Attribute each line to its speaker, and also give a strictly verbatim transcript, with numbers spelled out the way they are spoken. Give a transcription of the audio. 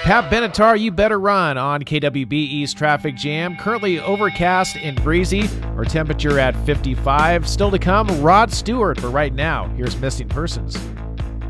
Speaker 1: Pat Benatar, you better run on K W B East Traffic Jam. Currently overcast and breezy. Our temperature at fifty-five. Still to come, Rod Stewart. But right now, here's Missing Persons.